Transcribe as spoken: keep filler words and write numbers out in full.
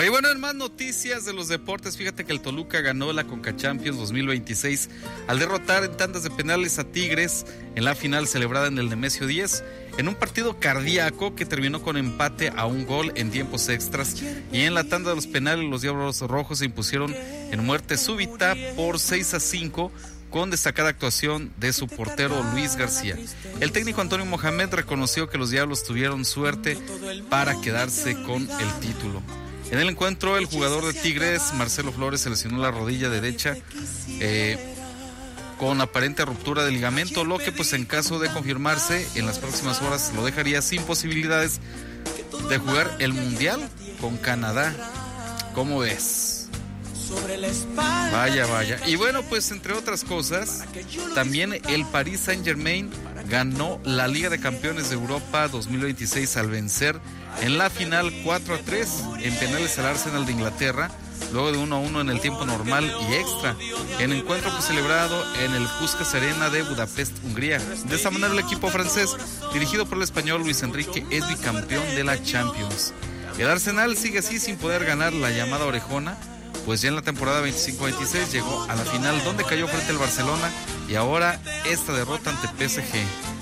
Y bueno, en más noticias de los deportes, fíjate que el Toluca ganó la Conca Champions dos mil veintiséis al derrotar en tandas de penales a Tigres en la final celebrada en el Nemesio diez, en un partido cardíaco que terminó con empate a un gol en tiempos extras, y en la tanda de los penales los Diablos Rojos se impusieron en muerte súbita por seis a cinco, con destacada actuación de su portero Luis García. El técnico Antonio Mohamed reconoció que los Diablos tuvieron suerte para quedarse con el título. En el encuentro, el jugador de Tigres, Marcelo Flores, se lesionó la rodilla derecha eh, con aparente ruptura de ligamento, lo que pues en caso de confirmarse en las próximas horas lo dejaría sin posibilidades de jugar el Mundial con Canadá. ¿Cómo ves? Vaya, vaya. Y bueno, pues entre otras cosas, también el Paris Saint-Germain ganó la Liga de Campeones de Europa dos mil veintiséis al vencer en la final cuatro a tres en penales al Arsenal de Inglaterra, luego de uno a uno en el tiempo normal y extra, en encuentro pues celebrado en el Puskás Arena de Budapest, Hungría. De esta manera el equipo francés, dirigido por el español Luis Enrique, es bicampeón de la Champions. El Arsenal sigue así sin poder ganar la llamada orejona, pues ya en la temporada veinticinco veintiséis llegó a la final donde cayó frente al Barcelona, y ahora esta derrota ante P S G.